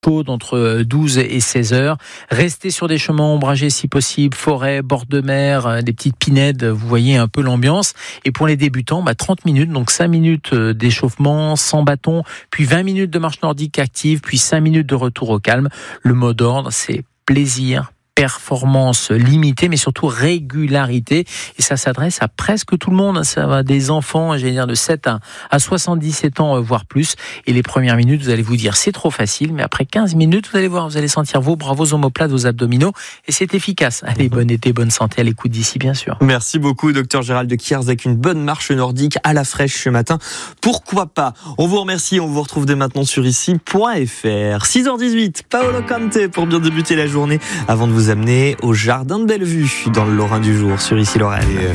chaude entre 12 et 16 heures. Restez sur des chemins ombragés si possible, forêt, bord de mer, des petites pinèdes, vous voyez un peu l'ambiance. Et pour les débutants, 30 minutes, donc 5 minutes d'échauffement sans bâton, puis 20 minutes de marche nordique active, puis 5 minutes de retour au calme. Le mot d'ordre, c'est plaisir, performance limitée, mais surtout régularité. Et ça s'adresse à presque tout le monde. Ça va des enfants, de 7 à 77 ans, voire plus. Et les premières minutes, vous allez vous dire, c'est trop facile. Mais après 15 minutes, vous allez voir, vous allez sentir vos bras, vos omoplates, vos abdominaux. Et c'est efficace. Allez, bon été, bonne santé à l'écoute d'ici, bien sûr. Merci beaucoup, docteur Gérald de Kierzek. Une bonne marche nordique à la fraîche ce matin. Pourquoi pas? On vous remercie. On vous retrouve dès maintenant sur ici.fr. 6h18, Paolo Conte pour bien débuter la journée avant de vous amener au jardin de Bellevue dans le Lorrain du jour sur Ici Lorraine.